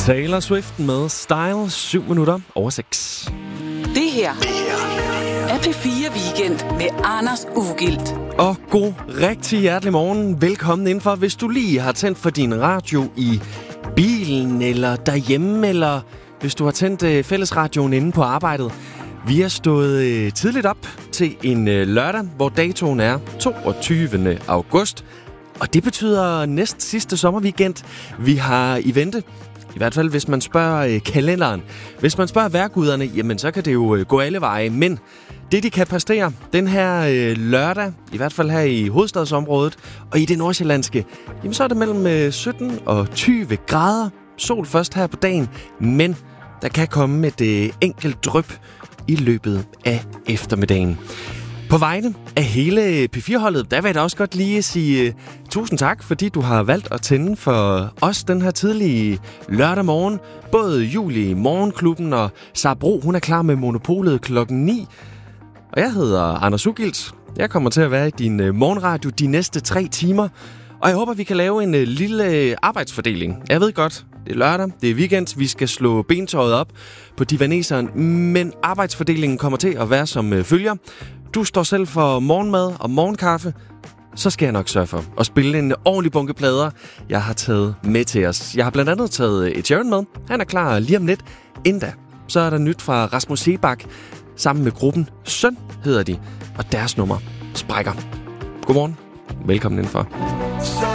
Taylor Swift med Style, 7 minutter over 6. Det her er P4 Weekend med Anders Ugilt. Og god rigtig hjertelig morgen. Velkommen indenfor. Hvis du lige har tændt for din radio i bilen eller derhjemme, eller hvis du har tændt fællesradioen inde på arbejdet. Vi er stået tidligt op til en lørdag, hvor datoen er 22. august. Og det betyder næst sidste sommerweekend. Vi har i vente. I hvert fald, hvis man spørger kalenderen. Hvis man spørger vejrguderne, jamen så kan det jo gå alle veje. Men det, de kan præstere den her lørdag, i hvert fald her i hovedstadsområdet og i det nordsjællandske, jamen så er det mellem 17 og 20 grader. Sol først her på dagen, men der kan komme et enkelt dryp i løbet af eftermiddagen. På vegne af hele P4-holdet, der vil jeg da også godt lige sige tusind tak, fordi du har valgt at tænde for os den her tidlige lørdag morgen. Både Julie Morgenklubben og Sara Bro, hun er klar med Monopolet klokken 9. Og jeg hedder Anders Ugilt. Jeg kommer til at være i din morgenradio de næste 3 timer. Og jeg håber, vi kan lave en lille arbejdsfordeling. Jeg ved godt, det er lørdag, det er weekend, vi skal slå bentøjet op på divaneseren. Men arbejdsfordelingen kommer til at være som følger. Du står selv for morgenmad og morgenkaffe, så skal jeg nok sørge for at spille en ordentlig bunke plader, jeg har taget med til os. Jeg har blandt andet taget Ed Sheeran med. Han er klar lige om lidt. Inden da, så er der nyt fra Rasmus Seebach. Sammen med gruppen Søn hedder de, og deres nummer Sprækker. Godmorgen. Velkommen indenfor.